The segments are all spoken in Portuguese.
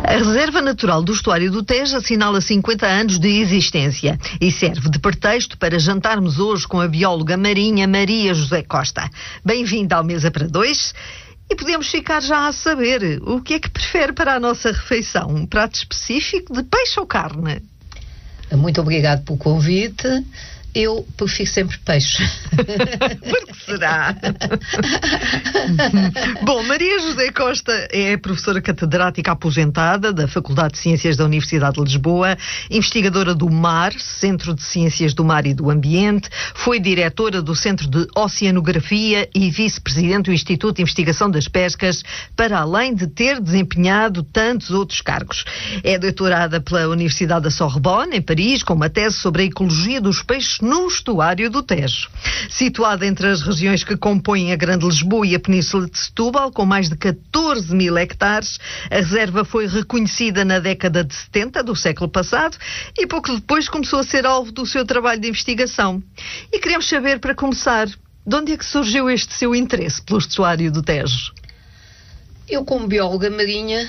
A Reserva Natural do Estuário do Tejo assinala 50 anos de existência e serve de pretexto para jantarmos hoje com a bióloga marinha Maria José Costa. Bem-vinda ao Mesa para Dois. E podemos ficar já a saber o que é que prefere para a nossa refeição. Um prato específico de peixe ou carne? Muito obrigado pelo convite. Eu prefiro sempre peixe. Por que será? Bom, Maria José Costa é professora catedrática aposentada da Faculdade de Ciências da Universidade de Lisboa, investigadora do MAR, Centro de Ciências do Mar e do Ambiente, foi diretora do Centro de Oceanografia e vice-presidente do Instituto de Investigação das Pescas, para além de ter desempenhado tantos outros cargos. É doutorada pela Universidade da Sorbonne, em Paris, com uma tese sobre a ecologia dos peixes no estuário do Tejo. Situada entre as regiões que compõem a Grande Lisboa e a Península de Setúbal, com mais de 14 mil hectares, a reserva foi reconhecida na década de 70 do século passado e pouco depois começou a ser alvo do seu trabalho de investigação. E queremos saber, para começar, de onde é que surgiu este seu interesse pelo estuário do Tejo? Eu, como bióloga marinha,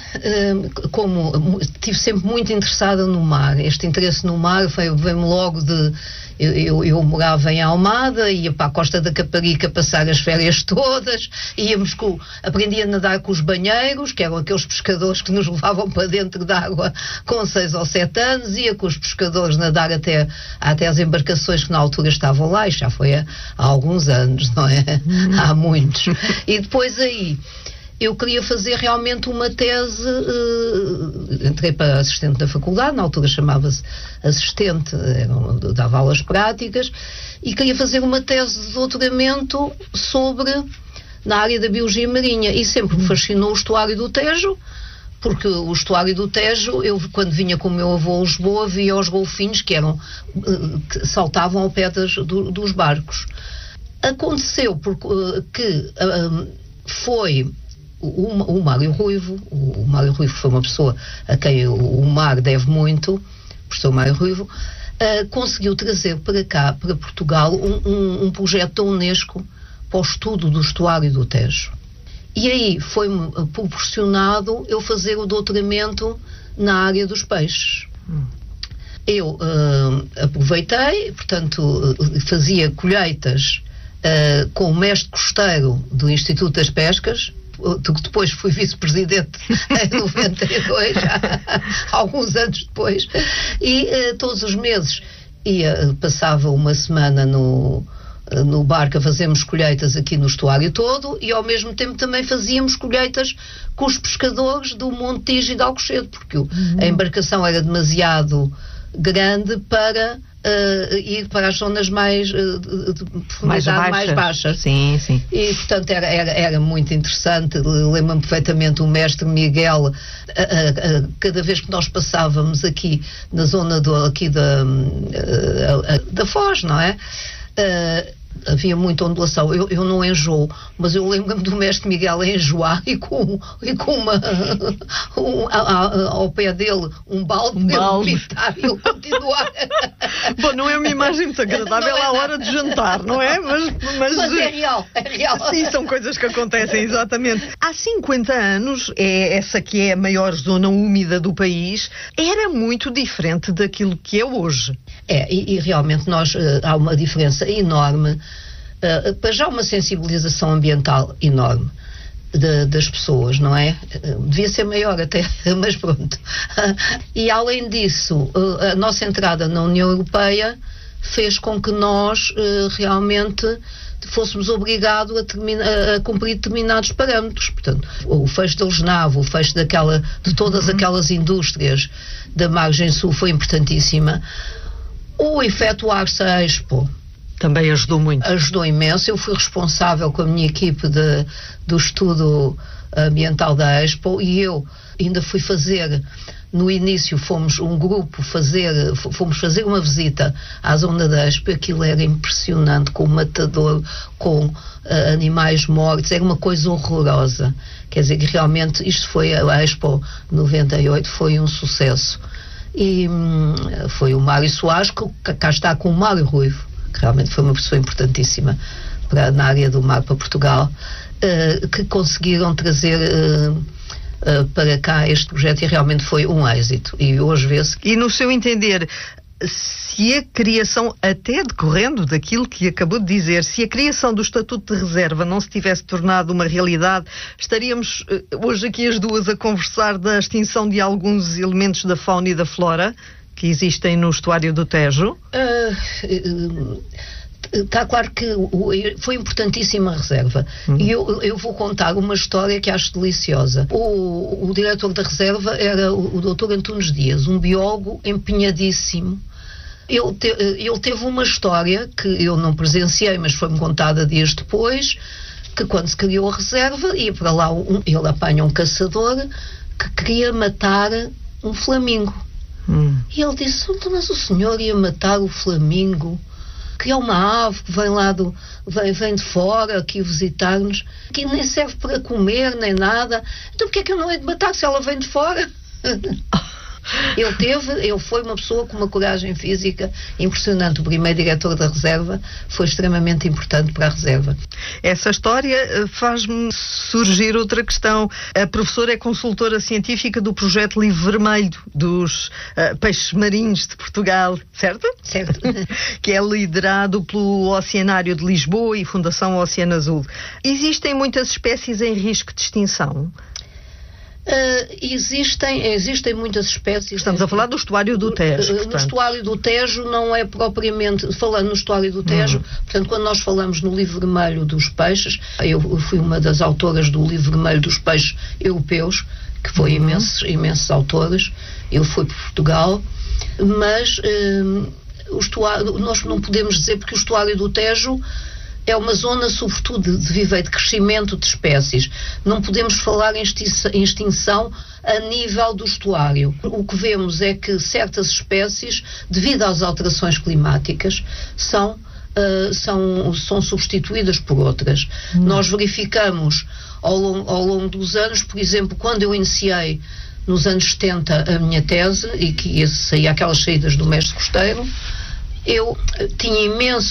estive sempre muito interessada no mar. Este interesse no mar veio-me logo de... Eu morava em Almada, ia para a Costa da Caparica passar as férias todas, aprendi a nadar com os banheiros, que eram aqueles pescadores que nos levavam para dentro d'água com 6 ou 7 anos, ia com os pescadores nadar até as embarcações que na altura estavam lá, e já foi há alguns anos, não é? Há muitos. E depois aí... eu queria fazer realmente uma tese, entrei para assistente da faculdade, na altura chamava-se assistente, dava aulas práticas, e queria fazer uma tese de doutoramento na área da biologia marinha, e sempre me fascinou o estuário do Tejo, porque o estuário do Tejo, eu quando vinha com o meu avô a Lisboa, via os golfinhos que saltavam ao pé dos barcos. Aconteceu que foi... O Mário Ruivo foi uma pessoa a quem o mar deve muito, o professor Mário Ruivo, conseguiu trazer para cá, para Portugal, um projeto da Unesco para o estudo do estuário do Tejo. E aí foi-me proporcionado eu fazer o doutoramento na área dos peixes. Eu aproveitei, portanto, fazia colheitas com o mestre costeiro do Instituto das Pescas, que depois fui vice-presidente em 92, alguns anos depois, e todos os meses passava uma semana no barco a fazermos colheitas aqui no estuário todo, e ao mesmo tempo também fazíamos colheitas com os pescadores do Monte Tijo e de Alcochete, porque a embarcação era demasiado grande para ir para as zonas mais baixas. Sim, sim. E portanto era muito interessante. Lembro-me perfeitamente o mestre Miguel, cada vez que nós passávamos aqui na zona da Foz, não é? Havia muita ondulação. Eu não enjoo, mas eu lembro-me do mestre Miguel a enjoar e com ao pé dele um balde pitar e ele continuar. Bom, não é uma imagem muito agradável à hora de jantar, não é? Mas é real. Sim, são coisas que acontecem, exatamente. Há 50 anos, essa que é a maior zona úmida do país, era muito diferente daquilo que é hoje. E realmente há uma diferença enorme, para já uma sensibilização ambiental enorme das pessoas, não é? Devia ser maior até, mas pronto. E além disso, a nossa entrada na União Europeia fez com que nós realmente fôssemos obrigados a cumprir determinados parâmetros. Portanto, o fecho de Algenave, o fecho de todas aquelas indústrias da margem sul foi importantíssima. O efetuar-se a Expo também ajudou muito. Ajudou imenso. Eu fui responsável com a minha equipe do estudo ambiental da Expo, e eu ainda fui fazer, no início fomos fazer uma visita à zona da Expo. Aquilo era impressionante, com o matador, com animais mortos, era uma coisa horrorosa. Quer dizer que realmente a Expo 98 foi um sucesso. E foi o Mário Soares, que cá está com o Mário Ruivo, que realmente foi uma pessoa importantíssima na área do mar para Portugal, que conseguiram trazer para cá este projeto, e realmente foi um êxito. E hoje vê-se. E no seu entender, se a criação, até decorrendo daquilo que acabou de dizer, se a criação do Estatuto de Reserva não se tivesse tornado uma realidade, estaríamos hoje aqui as duas a conversar da extinção de alguns elementos da fauna e da flora que existem no estuário do Tejo? Está claro que foi importantíssima a reserva. E eu vou contar uma história que acho deliciosa. O diretor da reserva era o Dr. Antunes Dias, um biólogo empenhadíssimo. Ele teve uma história que eu não presenciei, mas foi-me contada dias depois, que quando se criou a reserva, ia para lá, ele apanha um caçador que queria matar um flamingo. E ele disse: mas o senhor ia matar o flamingo, que é uma ave que vem de fora aqui visitar-nos, que nem serve para comer nem nada, então porque é que eu não hei de matar se ela vem de fora? Ele foi uma pessoa com uma coragem física impressionante. O primeiro diretor da reserva foi extremamente importante para a reserva. Essa história faz-me surgir outra questão. A professora é consultora científica do projeto Livro Vermelho dos peixes marinhos de Portugal, certo? Certo. Que é liderado pelo Oceanário de Lisboa e Fundação Oceano Azul. Existem muitas espécies em risco de extinção? Existem muitas espécies. Estamos a falar do estuário do Tejo. No estuário do Tejo não é propriamente, falando no estuário do Tejo, portanto, quando nós falamos no Livro Vermelho dos Peixes, eu fui uma das autoras do Livro Vermelho dos Peixes Europeus, que foi imensos autores. Eu fui por Portugal, mas nós não podemos dizer, porque o estuário do Tejo é uma zona, sobretudo, de viveiro, de crescimento de espécies. Não podemos falar em extinção a nível do estuário. O que vemos é que certas espécies, devido às alterações climáticas, são substituídas por outras. Nós verificamos ao longo dos anos, por exemplo, quando eu iniciei nos anos 70 a minha tese, e que saía aquelas saídas do mestre costeiro, eu tinha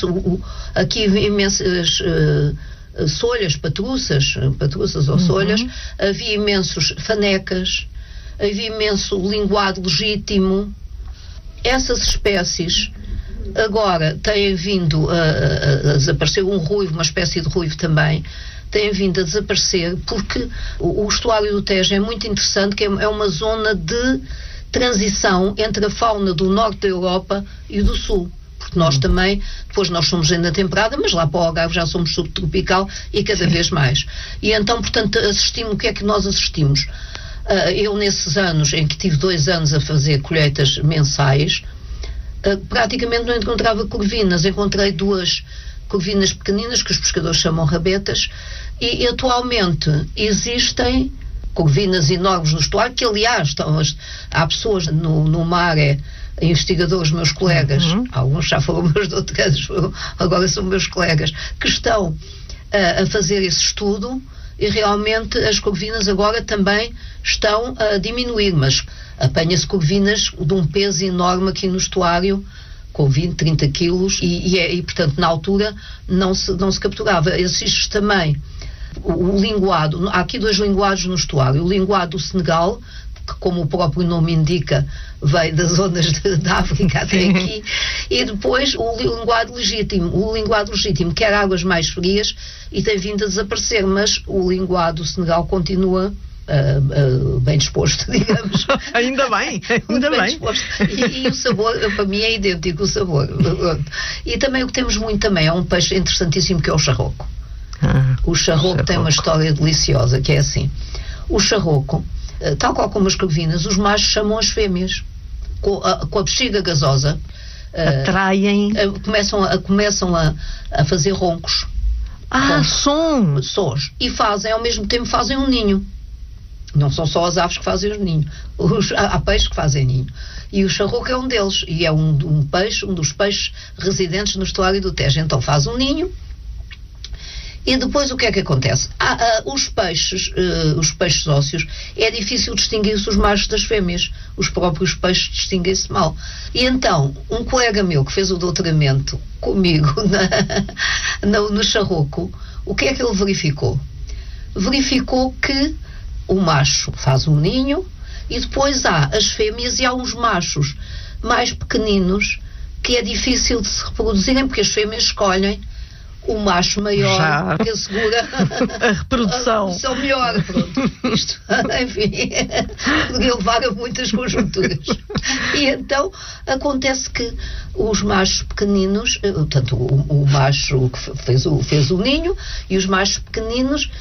imensas solhas, patruças ou solhas, havia imensos fanecas, havia imenso linguado legítimo. Essas espécies agora têm vindo a desaparecer. Um ruivo, uma espécie de ruivo também, têm vindo a desaparecer, porque o estuário do Tejo é muito interessante, que é uma zona de transição entre a fauna do norte da Europa e do sul. Porque nós também, depois nós somos ainda temperada, mas lá para o Algarve já somos subtropical e cada vez mais. E então, portanto, o que é que nós assistimos? Eu, nesses anos em que tive 2 anos a fazer colheitas mensais, praticamente não encontrava corvinas. Encontrei 2 corvinas pequeninas, que os pescadores chamam rabetas, e atualmente existem corvinas enormes no estuário, que aliás há pessoas no mar, investigadores, meus colegas, alguns já foram meus doutorandos, agora são meus colegas, que estão a fazer esse estudo, e realmente as corvinas agora também estão a diminuir, mas apanha-se corvinas de um peso enorme aqui no estuário, com 20, 30 quilos, e portanto na altura não se capturava. Existe também o linguado. Há aqui 2 linguados no estuário: o linguado do Senegal, que, como o próprio nome indica, veio das zonas da África até aqui, e depois o linguado legítimo quer águas mais frias e tem vindo a desaparecer, mas o linguado do Senegal continua bem disposto, digamos. Ainda bem. Disposto. E o sabor, para mim, é idêntico o sabor. E também o que temos muito também é um peixe interessantíssimo, que é o charroco. O charroco tem uma história deliciosa, que é assim: o charroco, tal qual como as corvinas, os machos chamam as fêmeas com a bexiga gasosa, atraem, começam a fazer roncos, sons, e ao mesmo tempo fazem um ninho. Não são só as aves que fazem o ninho, há peixes que fazem ninho, e o charroco é um deles, e é um dos peixes residentes no estuário do Tejo. Então faz um ninho. E depois o que é que acontece? Os peixes ósseos, é difícil distinguir-se os machos das fêmeas. Os próprios peixes distinguem-se mal. E então, um colega meu que fez o doutoramento comigo no charroco, o que é que ele verificou? Verificou que o macho faz um ninho e depois há as fêmeas e há uns machos mais pequeninos que é difícil de se reproduzirem porque as fêmeas escolhem o macho maior que assegura a reprodução melhor. Pronto. Isto, enfim, poderia levar a muitas conjunturas. E então acontece que os machos pequeninos, portanto, o macho que fez o ninho e os machos pequeninos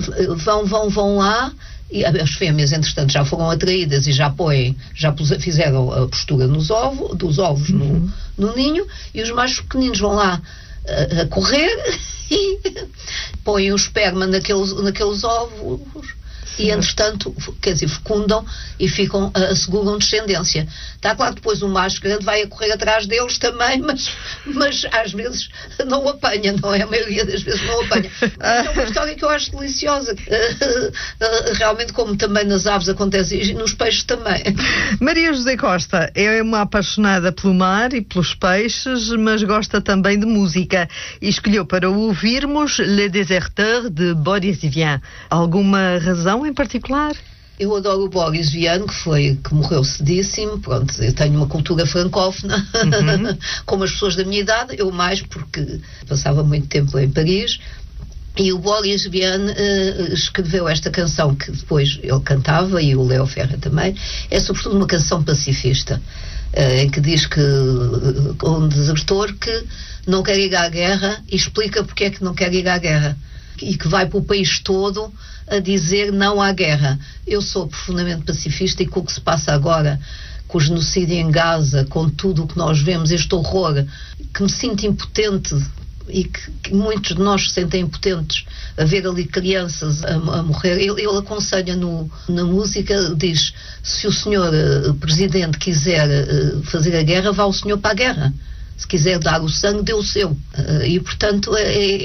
vão lá. E as fêmeas, entretanto, já foram atraídas e já fizeram a postura dos ovos no ninho, e os machos pequeninos vão lá a correr e põem o esperma naqueles ovos e, entretanto, quer dizer, fecundam e asseguram descendência. Está claro que depois o macho grande vai a correr atrás deles também, mas às vezes não o apanha, não é? A maioria das vezes não o apanha. É uma história que eu acho deliciosa. Realmente, como também nas aves acontece e nos peixes também. Maria José Costa é uma apaixonada pelo mar e pelos peixes, mas gosta também de música e escolheu para ouvirmos Le Déserteur de Boris Vian. Alguma razão em particular? Eu adoro o Boris Vian, que morreu cedíssimo. Pronto, eu tenho uma cultura francófona, como as pessoas da minha idade, eu mais porque passava muito tempo em Paris. E o Boris Vian escreveu esta canção que depois ele cantava, e o Léo Ferreira também. É sobretudo uma canção pacifista, em que diz que um desertor que não quer ir à guerra e explica porque é que não quer ir à guerra, e que vai para o país todo a dizer não à guerra. Eu sou profundamente pacifista, e com o que se passa agora, com o genocídio em Gaza, com tudo o que nós vemos, este horror, que me sinto impotente, e que muitos de nós se sentem impotentes a ver ali crianças a morrer. Ele aconselha na música, diz: se o senhor presidente quiser fazer a guerra, vá o senhor para a guerra. Se quiser dar o sangue, dê o seu. E, portanto,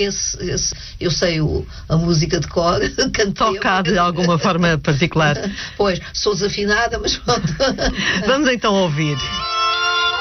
eu sei a música de cor. Tocar de alguma forma particular. Pois, sou desafinada, mas pronto. Vamos então ouvir.